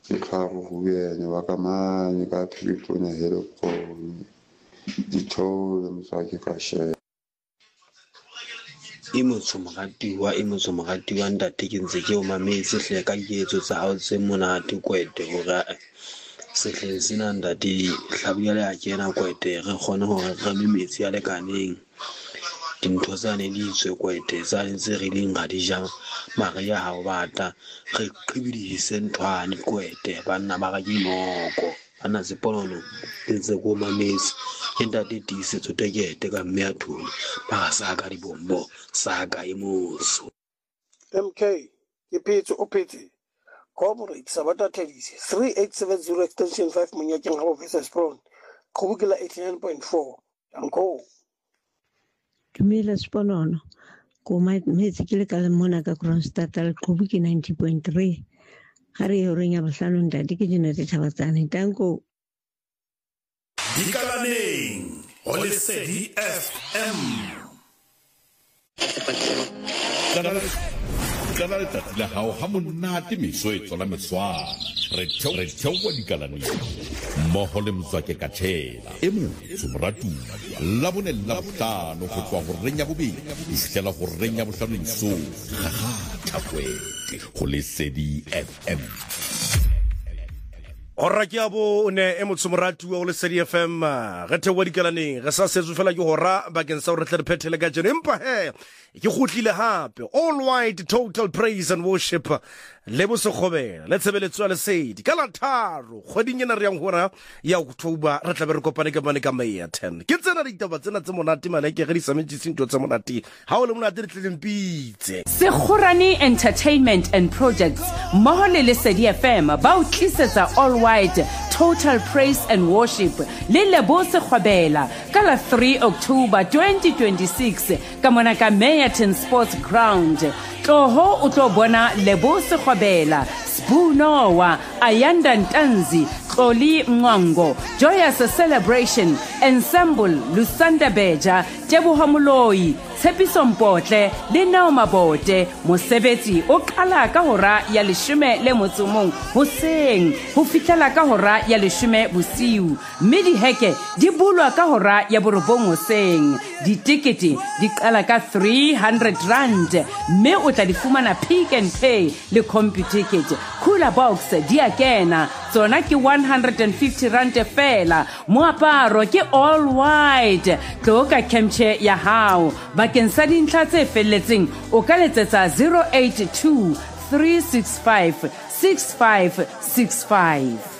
Chicago Huyen, Wakamani, Katripuna, Helpo, the told them Saki Imosomagatiwa ntate ntse o mametse hle ka ketso tsa hao tse monate kwete hore sehle sena ntate hlabuyele a kena kwete re kgone hore re memetsi ya lekaneng dintho tsane di tswe kwete tsane tse re ding ga di ja mare ya hao bata re qibidise nthwane kwete banna ba ga dinoko ana seponono ntse go mametse ntate tisetso tekete ka mme ya thulo ba sa ka dibombo saka imuso MK iphetho ophethe corporate sabata tedisi 3870 extension 5 Munyakeng Habo versus Prawn Qhubukela 89.4 Yanko Dumela Sponono ko metsi ke le ka mona ka Kronstadt le Qhubuki 90.3 hari yo renya bahlano ndadi ke dina tse thabatsane tanko Dikalaneng o Lesedi FM Kana le tatile hao ha monate meso e tsola meswana re theowa dikalaneng mmoho le Mzwake Kathela e motho moratuwa labone la bohlano go tswa go renya bobedi isitela go renya bohlano iso ga kwete go Lesedi FM Ora ke abo o ne e motho moratuwa o Lesedi FM re theowa dikalaneng re sa setso fela ke hora bakeng sa re tle re phethele ka jeno empa he ke gotlile hape all white total praise and worship le bo sekgobela le tshebeletso ya Lesedi ka la 3 kgweding ena re yang hora ya October re tla be re kopane ka bane ka May 10 ke tsena ditaba tsena tse monate maleke re di sametsi ntwe tse monate ha o le monate re tlelempitse Segorani Entertainment and Projects mmoho le Lesedi FM ba o tlisetsa all white total praise and worship le lebo sekgobela ka la 3 October 2026 ka mona ka Mayerton Sports Ground Toho o tlo bona lebo sekgobela Spunowa Ayanda Ntanzi Xoli Mngongo Joyous Celebration Ensemble Lusanda Beja Teboho Moloi Tshepiso Mpotle le Nao Mabote mosebetsi o qala ka hora ya 10 hoseng ho fihlela ka hora ya 10 bosiu mme di heke di bulwa ka hora ya 9 hoseng ditikete di qala ka 300 rand mme o tla di fumana Pick and Pay le CompuTicket Cooler Box di a kena tsona ke 150 rand fela moaparo ke all white tloka kemche ya hao bakeng sa dintlha tse felletseng o ka letsetsa 082 365 6565